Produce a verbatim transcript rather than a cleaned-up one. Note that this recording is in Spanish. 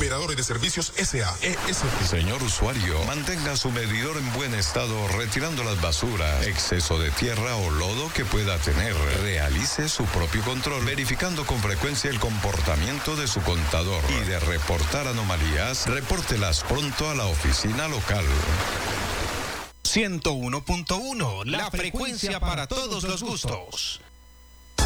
Operadores de Servicios S A E S P. Señor usuario, mantenga su medidor en buen estado retirando las basuras, exceso de tierra o lodo que pueda tener. Realice su propio control, verificando con frecuencia el comportamiento de su contador. Y de reportar anomalías, repórtelas pronto a la oficina local. ciento uno punto uno, la frecuencia para todos los gustos.